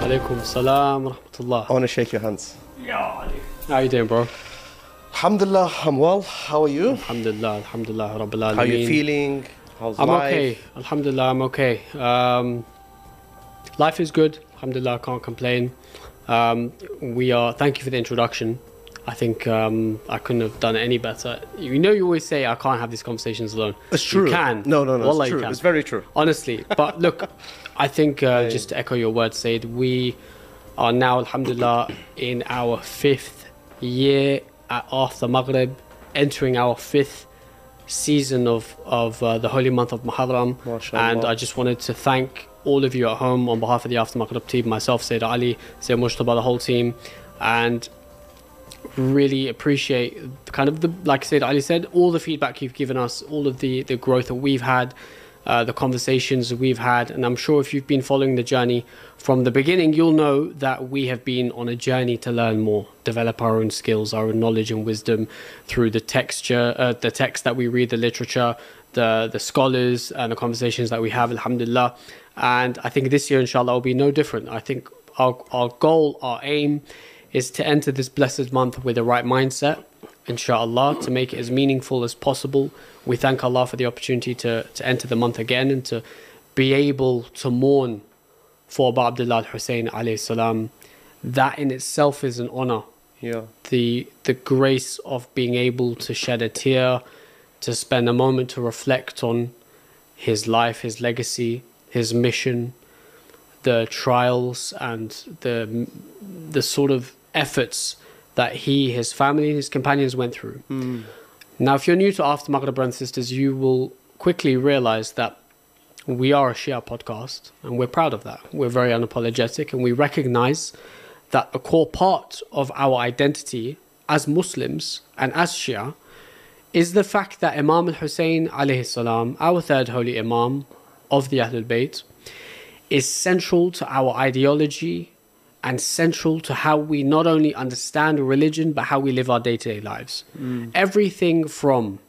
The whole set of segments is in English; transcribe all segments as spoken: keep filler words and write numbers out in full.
Alaikum salam wa rahmatullah. I want to shake your hands. How you doing, bro? Alhamdulillah, I'm well. How are you? Alhamdulillah, alhamdulillah, rabbil alameen. How are you feeling? How's I'm life? okay. Alhamdulillah, I'm okay. Um, life is good. Alhamdulillah, I can't complain. Um, we are. Thank you for the introduction. I think um, I couldn't have done it any better. You know, you always say I can't have these conversations alone. It's true. You can. No, no, no. Wallah, It's you true. can. It's very true. Honestly. But look, I think uh, just to echo your words, Said, we are now, alhamdulillah, in our fifth year at, after Maghrib, entering our fifth season of, of uh, the holy month of Muharram. MashaAllah. And I just wanted to thank all of you at home on behalf of the After Maghrib team, myself, Sayyid Ali, Sayyid Mujtaba, the whole team, and really appreciate kind of the, like Sayyid Ali said, all the feedback you've given us, all of the, the growth that we've had, uh, the conversations that we've had. And I'm sure if you've been following the journey from the beginning, you'll know that we have been on a journey to learn more, develop our own skills, our own knowledge and wisdom through the texture, uh, the text that we read, the literature, the, the scholars and the conversations that we have, alhamdulillah. And I think this year, inshallah, will be no different. I think our, our goal, our aim is to enter this blessed month with the right mindset, inshallah, to make it as meaningful as possible. We thank Allah for the opportunity to, to enter the month again and to be able to mourn for Abu Abdullah al-Hussein alayhi salam. That in itself is an honor. Yeah. The, the grace of being able to shed a tear, to spend a moment to reflect on his life, his legacy, his mission, the trials and the the sort of efforts that he, his family, his companions went through. Mm. Now, if you're new to After Maghrib, brothers and sisters, you will quickly realize that we are a Shia podcast, and we're proud of that. We're very unapologetic, and we recognize that a core part of our identity as Muslims and as Shia is the fact that Imam al-Hussein alayhi salam, our third holy Imam of the Ahlul Bayt, is central to our ideology and central to how we not only understand religion, but how we live our day-to-day lives. Mm. Everything from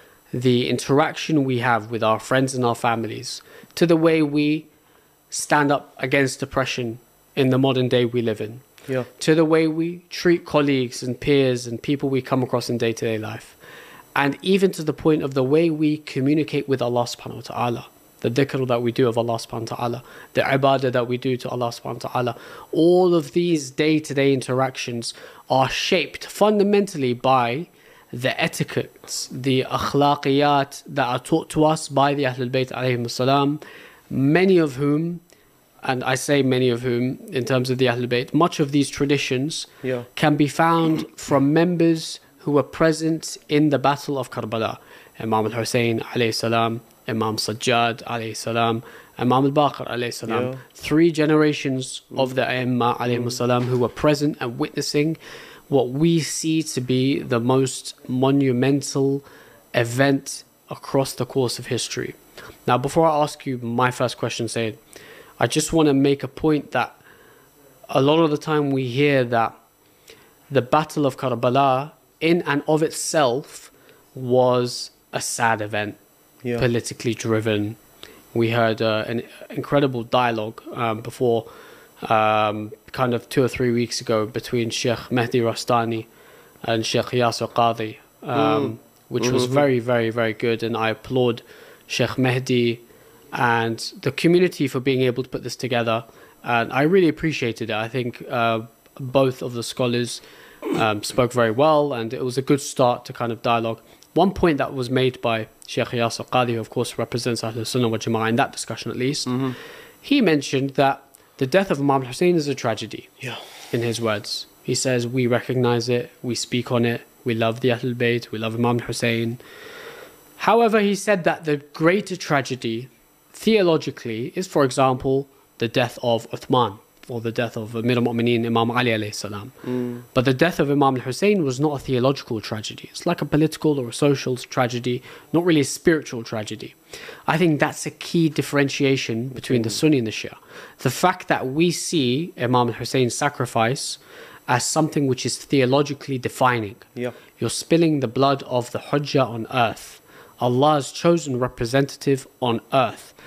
the interaction we have with our friends and our families to the way we stand up against oppression in the modern day we live in, Yeah. to the way we treat colleagues and peers and people we come across in day-to-day life, and even to the point of the way we communicate with Allah subhanahu wa ta'ala. The dhikr that we do of Allah subhanahu wa ta'ala, the ibadah that we do to Allah subhanahu wa ta'ala, all of these day-to-day interactions are shaped fundamentally by the etiquettes, the akhlaqiyat that are taught to us by the Ahlul Bayt alayhim salam, many of whom, and I say many of whom in terms of the Ahlul Bayt, much of these traditions Yeah. can be found from members who were present in the Battle of Karbala. Imam al-Hussein alayhi salam, Imam Sajjad alayhi salam, Imam al-Baqir alayhi salam. Yeah. Three generations of the Aimma alayhi salam who were present and witnessing what we see to be the most monumental event across the course of history. Now, before I ask you my first question, Sayyid, I just want to make a point that a lot of the time we hear that the Battle of Karbala in and of itself was a sad event. Yeah. Politically driven. We heard uh, an incredible dialogue um, before, um, kind of two or three weeks ago, between Sheikh Mehdi Rastani and Sheikh Yasir Qadhi, um, Mm. which mm-hmm. was very, very, very good. And I applaud Sheikh Mehdi and the community for being able to put this together. And I really appreciated it. I think uh, both of the scholars um, spoke very well, and it was a good start to kind of dialogue. One point that was made by Sheikh Yasir Qadhi, who of course represents Ahlul Sunnah wal Jama'ah in that discussion at least, Mm-hmm. he mentioned that the death of Imam Hussein is a tragedy. Yeah. In his words, he says, we recognize it, we speak on it, we love the Ahlul Bayt, we love Imam Hussein. However, he said that the greater tragedy, theologically, is, for example, the death of Uthman, or the death of Amir al-Mu'mineen Imam Ali alayhi salam. Mm. But the death of Imam al-Hussein was not a theological tragedy. It's like a political or a social tragedy, not really a spiritual tragedy. I think that's a key differentiation between the Sunni and the Shia. The fact that we see Imam al-Hussein's sacrifice as something which is theologically defining. Yeah. You're spilling the blood of the Hujjah on earth, Allah's chosen representative on earth.